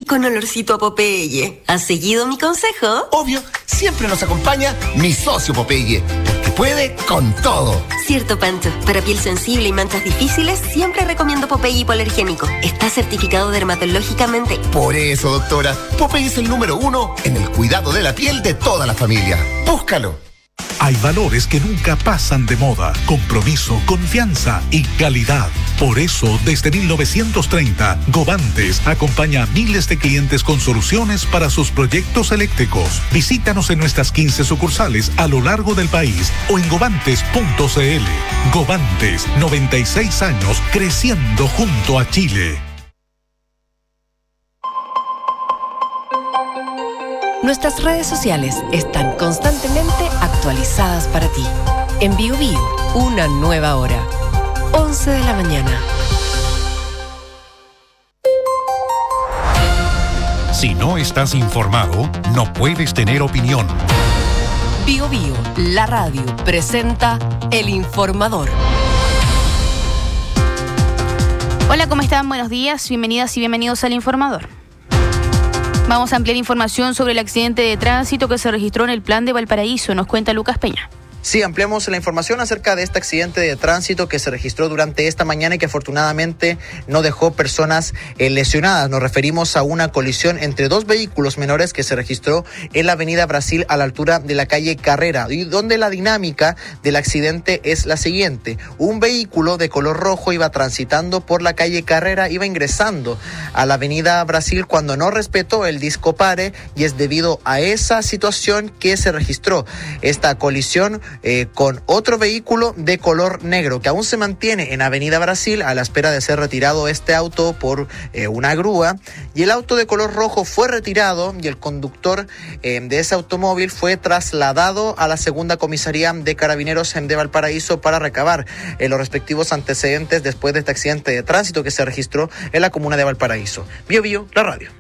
con olorcito a Popeye. ¿Has seguido mi consejo? Obvio, siempre nos acompaña mi socio Popeye, porque puede con todo. Cierto, Pancho. Para piel sensible y manchas difíciles, siempre recomiendo Popeye hipoalergénico. Está certificado dermatológicamente. Por eso, doctora, Popeye es el número 1 en el cuidado de la piel de toda la familia. Búscalo. Hay valores que nunca pasan de moda: compromiso, confianza y calidad. Por eso, desde 1930, Govantes acompaña a miles de clientes con soluciones para sus proyectos eléctricos. Visítanos en nuestras 15 sucursales a lo largo del país o en govantes.cl. Govantes, 96 años creciendo junto a Chile. Nuestras redes sociales están constantemente actualizadas para ti. En BioBio, una nueva hora. 11 de la mañana. Si no estás informado, no puedes tener opinión. BioBio, la radio, presenta El Informador. Hola, ¿cómo están? Buenos días, bienvenidas y bienvenidos al Informador. Vamos a ampliar información sobre el accidente de tránsito que se registró en el Plan de Valparaíso. Nos cuenta Lucas Peña. Sí, ampliamos la información acerca de este accidente de tránsito que se registró durante esta mañana y que afortunadamente no dejó personas lesionadas. Nos referimos a una colisión entre dos vehículos menores que se registró en la avenida Brasil a la altura de la calle Carrera, y donde la dinámica del accidente es la siguiente. Un vehículo de color rojo iba transitando por la calle Carrera, iba ingresando a la avenida Brasil cuando no respetó el disco pare, y es debido a esa situación que se registró esta colisión con otro vehículo de color negro que aún se mantiene en Avenida Brasil a la espera de ser retirado este auto por una grúa, y el auto de color rojo fue retirado y el conductor de ese automóvil fue trasladado a la segunda comisaría de Carabineros de Valparaíso para recabar los respectivos antecedentes después de este accidente de tránsito que se registró en la comuna de Valparaíso. BioBio, la radio.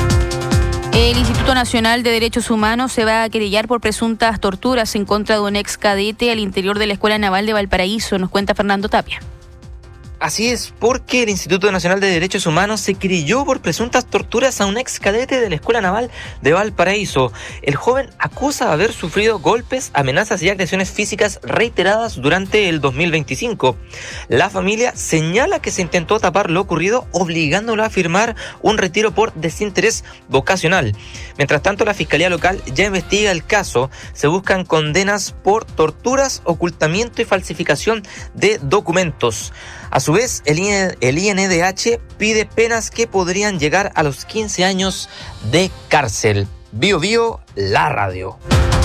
El Instituto Nacional de Derechos Humanos se va a querellar por presuntas torturas en contra de un ex cadete al interior de la Escuela Naval de Valparaíso. Nos cuenta Fernando Tapia. Así es, porque el Instituto Nacional de Derechos Humanos se querelló por presuntas torturas a un ex cadete de la Escuela Naval de Valparaíso. El joven acusa de haber sufrido golpes, amenazas y agresiones físicas reiteradas durante el 2025. La familia señala que se intentó tapar lo ocurrido, obligándolo a firmar un retiro por desinterés vocacional. Mientras tanto, la Fiscalía Local ya investiga el caso. Se buscan condenas por torturas, ocultamiento y falsificación de documentos. A su vez, el INDH pide penas que podrían llegar a los 15 años de cárcel. BioBio, la radio.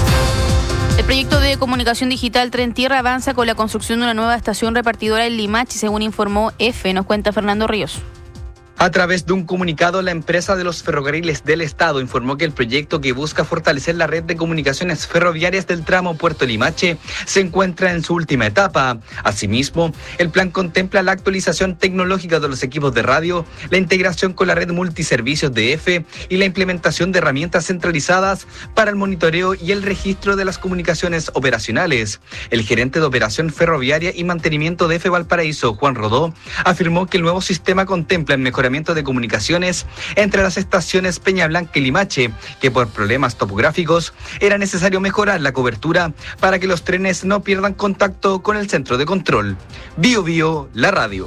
El proyecto de comunicación digital Tren Tierra avanza con la construcción de una nueva estación repartidora en Limache, según informó EFE. Nos cuenta Fernando Ríos. A través de un comunicado, la empresa de los ferrocarriles del Estado informó que el proyecto, que busca fortalecer la red de comunicaciones ferroviarias del tramo Puerto Limache, se encuentra en su última etapa. Asimismo, el plan contempla la actualización tecnológica de los equipos de radio, la integración con la red multiservicios de EFE y la implementación de herramientas centralizadas para el monitoreo y el registro de las comunicaciones operacionales. El gerente de operación ferroviaria y mantenimiento de EFE Valparaíso, Juan Rodó, afirmó que el nuevo sistema contempla el mejoramiento de comunicaciones entre las estaciones Peña Blanca y Limache, que por problemas topográficos era necesario mejorar la cobertura para que los trenes no pierdan contacto con el centro de control. BioBio, la radio.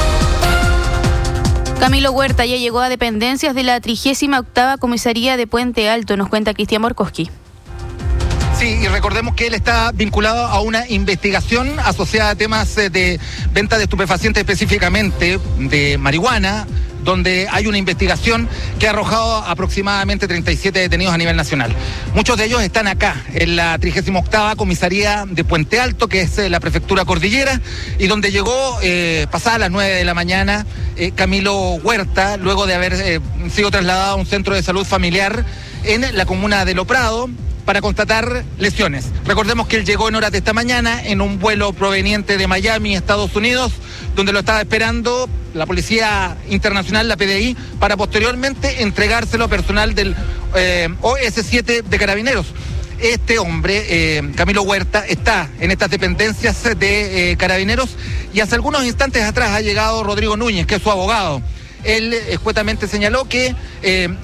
Camilo Huerta ya llegó a dependencias de la 38ª Comisaría de Puente Alto. Nos cuenta Cristian Borkowski. Sí, y recordemos que él está vinculado a una investigación asociada a temas de venta de estupefacientes, específicamente de marihuana, donde hay una investigación que ha arrojado aproximadamente 37 detenidos a nivel nacional. Muchos de ellos están acá, en la 38ª Comisaría de Puente Alto, que es la Prefectura Cordillera, y donde llegó pasadas las 9 de la mañana Camilo Huerta, luego de haber sido trasladado a un centro de salud familiar en la comuna de Lo Prado, para constatar lesiones. Recordemos que él llegó en horas de esta mañana en un vuelo proveniente de Miami, Estados Unidos, donde lo estaba esperando la Policía Internacional, la PDI, para posteriormente entregárselo a personal del OS7 de Carabineros. Este hombre, Camilo Huerta, está en estas dependencias de Carabineros, y hace algunos instantes atrás ha llegado Rodrigo Núñez, que es su abogado. Él escuetamente señaló que